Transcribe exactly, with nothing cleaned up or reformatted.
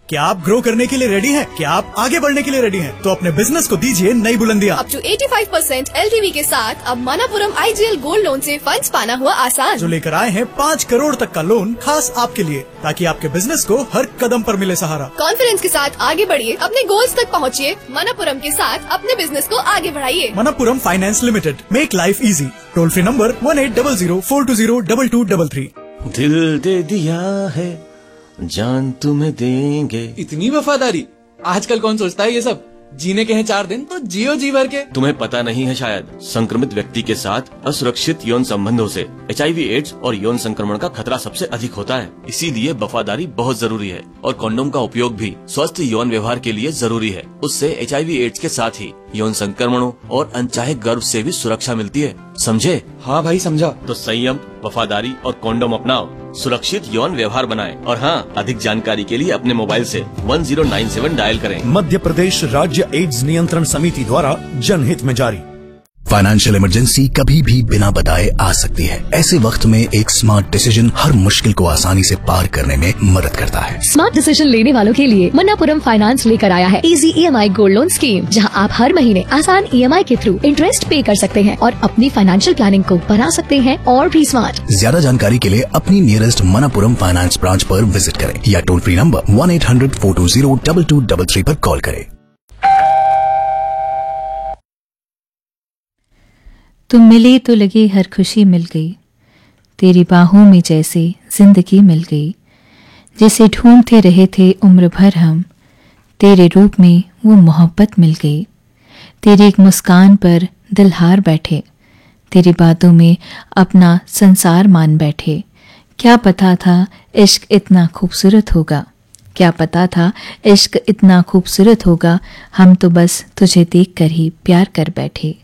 क्या आप ग्रो करने के लिए रेडी हैं? क्या आप आगे बढ़ने के लिए रेडी हैं? तो अपने बिजनेस को दीजिए नई बुलंदियां। अप टू पचासी परसेंट एलटीवी के साथ अब मनापुरम आईजीएल गोल्ड लोन से फंड्स पाना हुआ आसान। जो लेकर आए हैं पाँच करोड़ तक का लोन खास आपके लिए, ताकि आपके बिजनेस को हर कदम पर मिले सहारा। कॉन्फिडेंस के साथ आगे बढ़िए, अपने गोल्स तक पहुँचिए। मनापुरम के साथ अपने बिजनेस को आगे बढ़ाइए। Manappuram finance limited, make life easy. Toll free number one eight double zero four to zero double two double three. दिल दे दिया है, जान तुम्हें देंगे। इतनी वफादारी, आजकल कौन सोचता है ये सब। जीने के हैं चार दिन तो जियो जी भर के। तुम्हें पता नहीं है शायद, संक्रमित व्यक्ति के साथ असुरक्षित यौन संबंधों से एचआईवी एड्स और यौन संक्रमण का खतरा सबसे अधिक होता है। इसीलिए वफादारी बहुत जरूरी है और कंडोम का उपयोग भी स्वस्थ यौन व्यवहार के लिए जरूरी है। उससे एचआईवी एड्स के साथ ही यौन संक्रमणों और अनचाहे गर्भ से भी सुरक्षा मिलती है। समझे? हाँ भाई समझा। तो संयम, वफादारी और कंडोम अपनाओ, सुरक्षित यौन व्यवहार बनाएं। और हाँ, अधिक जानकारी के लिए अपने मोबाइल से one zero nine seven dial करें। मध्य प्रदेश राज्य एड्स नियंत्रण समिति द्वारा जनहित में जारी। फाइनेंशियल इमरजेंसी कभी भी बिना बताए आ सकती है। ऐसे वक्त में एक स्मार्ट डिसीजन हर मुश्किल को आसानी से पार करने में मदद करता है। स्मार्ट डिसीजन लेने वालों के लिए मन्नापुरम फाइनेंस लेकर आया है easy EMI gold loan scheme, जहां आप हर महीने आसान ईएमआई के थ्रू इंटरेस्ट पे कर सकते हैं और अपनी फाइनेंशियल प्लानिंग को बना सकते हैं और भी स्मार्ट। ज्यादा जानकारी के लिए अपनी नियरेस्ट मन्नापुरम फाइनेंस ब्रांच पर विजिट करें या toll free number one eight hundred four to zero double two double three पर कॉल करें। तुम मिले तो लगे हर खुशी मिल गई, तेरी बाहों में जैसे जिंदगी मिल गई। जिसे ढूंढते रहे थे उम्र भर हम, तेरे रूप में वो मोहब्बत मिल गई। तेरी एक मुस्कान पर दिल हार बैठे, तेरी बातों में अपना संसार मान बैठे। क्या पता था इश्क इतना खूबसूरत होगा, क्या पता था इश्क इतना खूबसूरत होगा। हम तो बस तुझे देखकर ही प्यार कर बैठे।